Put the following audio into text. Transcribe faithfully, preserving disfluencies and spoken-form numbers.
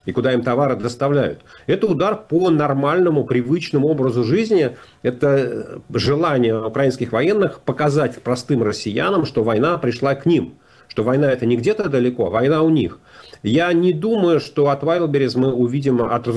и куда им товары доставляют. Это удар по нормальному, привычному образу жизни. Это желание украинских военных показать простым россиянам, что война пришла к ним. Что война это не где-то далеко, а война у них. Я не думаю, что от Wildberries мы увидим от